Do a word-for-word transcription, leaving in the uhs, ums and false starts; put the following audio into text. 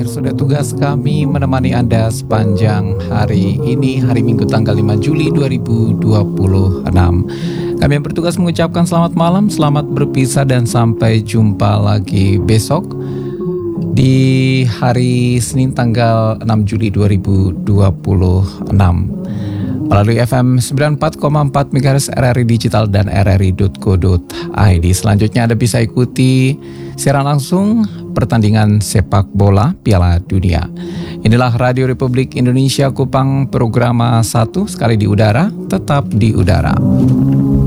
terakhir sudah tugas kami menemani Anda sepanjang hari ini, hari Minggu tanggal lima Juli dua ribu dua puluh enam. Kami yang bertugas mengucapkan selamat malam, selamat berpisah dan sampai jumpa lagi besok di hari Senin tanggal enam Juli dua ribu dua puluh enam. Melalui F M sembilan puluh empat koma empat MHz R R I Digital dan r r i dot co dot i d. Selanjutnya Anda bisa ikuti siaran langsung pertandingan sepak bola Piala Dunia. Inilah Radio Republik Indonesia Kupang, Programa satu, sekali di udara, tetap di udara.